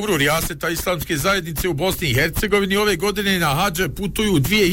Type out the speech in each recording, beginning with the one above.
umru rijaseta islamske zajednice u Bosni i Hercegovini ove godine na hadže putuju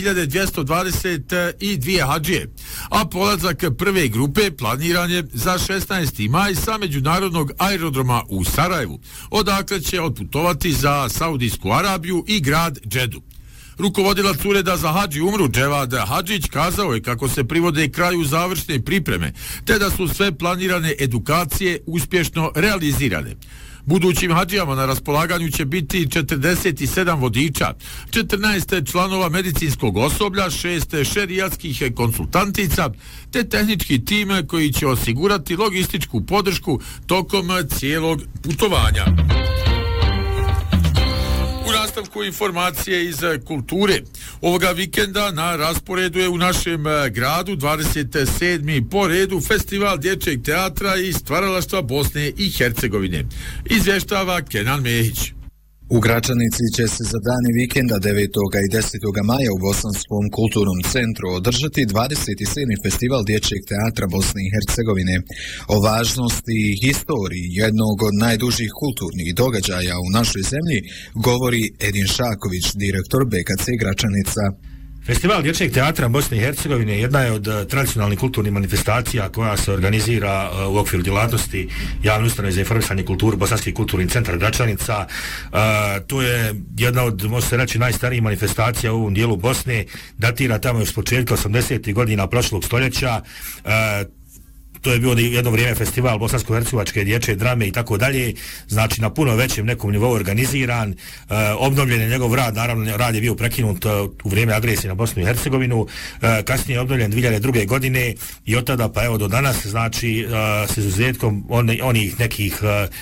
2222 hadžije, a polazak prve grupe planiran je za 16. maj sa međunarodnog aerodroma u Sarajevu, odakle će otputovati za Saudijsku Arabiju i grad Džedu. Rukovodilac ureda za hadž i umru Dževad Hadžić kazao je kako se privode kraju završne pripreme, te da su sve planirane edukacije uspješno realizirane. Budućim hadžijama na raspolaganju će biti 47 vodiča, 14 članova medicinskog osoblja, 6 šerijatskih konsultantica, te tehnički tim koji će osigurati logističku podršku tokom cijelog putovanja. U nastavku informacije iz kulture. Ovoga vikenda na rasporedu je u našem gradu 27. po redu Festival dječjeg teatra i stvaralaštva Bosne i Hercegovine. Izvještava Kenan Mehić. U Gračanici će se za dani vikenda 9. i 10. maja u Bosanskom kulturnom centru održati 27. Festival dječjeg teatra Bosne i Hercegovine. O važnosti i historiji jednog od najdužih kulturnih događaja u našoj zemlji govori Edin Šaković, direktor BKC Gračanica. Festival dječjeg teatra Bosne i Hercegovine jedna je od tradicionalnih kulturnih manifestacija koja se organizira u okviru djelatnosti javne ustanove za informisanje i kulturu Bosanski kulturni centar Gračanica. To je jedna od, može se reći, najstarijih manifestacija u ovom dijelu Bosne, datira tamo još s početka 80. godina prošlog stoljeća. To je bio jedno vrijeme festival bosansko-hercegovačke dječje drame i tako dalje, znači na puno većem nekom nivou organiziran, obnovljen je njegov rad, naravno rad je bio prekinut u vrijeme agresije na Bosnu i Hercegovinu, kasnije je obnovljen 2002. godine i od tada pa evo do danas, znači s izuzetkom onih nekih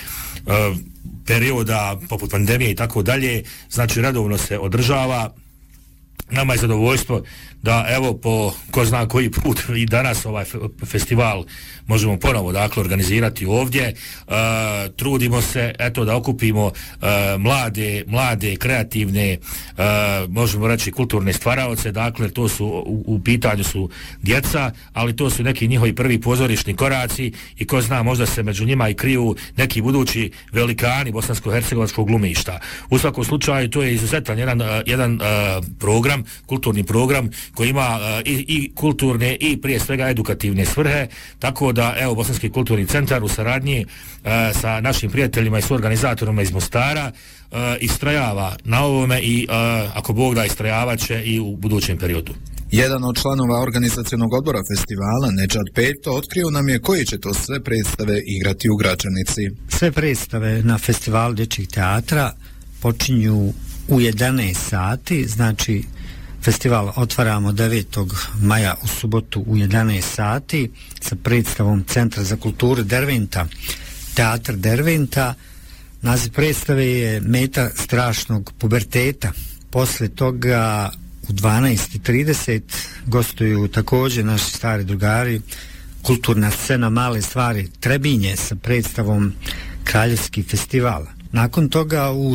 perioda poput pandemije i tako dalje, znači redovno se održava. Nama je zadovoljstvo da evo po ko zna koji put i danas ovaj festival možemo ponovo dakle organizirati ovdje. Trudimo se eto da okupimo mlade kreativne možemo reći kulturne stvaraoce, dakle to su u pitanju su djeca, ali to su neki njihovi prvi pozorišni koraci i ko zna možda se među njima i kriju neki budući velikani bosansko-hercegovačkog glumišta. U svakom slučaju to je izuzetan jedan program, kulturni program koji ima i kulturne i prije svega edukativne svrhe, tako da evo Bosanski kulturni centar u saradnji sa našim prijateljima i suorganizatorima iz Mostara istrajava na ovome i ako Bog da istrajavat će i u budućem periodu. Jedan od članova organizacionog odbora festivala, Nedžad Peto, otkrio nam je koji će to sve predstave igrati u Gračanici. Sve predstave na festivalu dječjeg teatra počinju u 11 sati, znači festival otvaramo 9. maja u subotu u 11 sati sa predstavom Centra za kulturu Derventa, Teatr Derventa. Naziv predstave je Meta strašnog puberteta. Posle toga u 12:30 gostuju također naši stari drugari, kulturna scena Male stvari Trebinje sa predstavom Kraljevski festival. Nakon toga u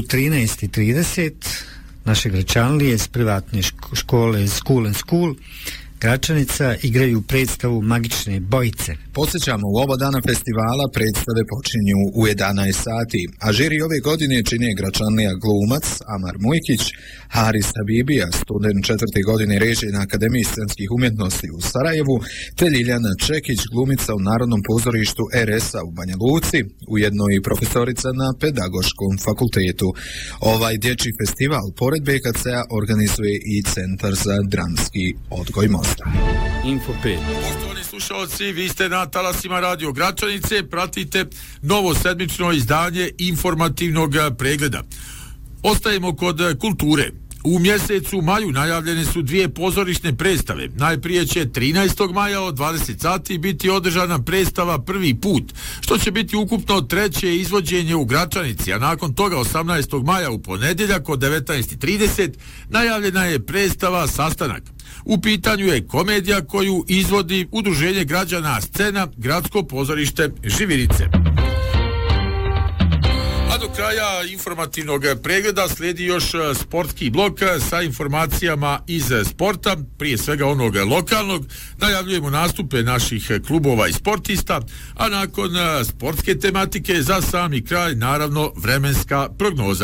13:30 naše Gračanlije iz privatne škole School and School Gračanica igraju predstavu Magične bojice. Podsjećamo, u oba dana festivala predstave počinju u 11 sati, a žiri ove godine čine Gračanlija glumac Amar Mujkić, Haris Habibija, student 4. godine režije na Akademiji scenskih umjetnosti u Sarajevu, te Ljiljana Čekić, glumica u Narodnom pozorištu RS-a u Banja Luci, ujedno i profesorica na Pedagoškom fakultetu. Ovaj dječji festival, pored BKC-a, organizuje i Centar za dramski odgoj Mostar. Info 5. Poštovani slušalci, vi ste na talasima Radio Gračanice, pratite novo sedmično izdanje informativnog pregleda. Ostajemo kod kulture. U mjesecu maju najavljene su dvije pozorišne predstave. Najprije će 13. maja od 20 sati biti održana predstava Prvi put, što će biti ukupno treće izvođenje u Gračanici, a nakon toga 18. maja u ponedjeljak od 19:30 najavljena je predstava Sastanak. U pitanju je komedija koju izvodi Udruženje građana Scena, Gradsko pozorište Živirice. A do kraja informativnog pregleda slijedi još sportski blok sa informacijama iz sporta, prije svega onog lokalnog. Najavljujemo nastupe naših klubova i sportista, a nakon sportske tematike za sami kraj naravno vremenska prognoza.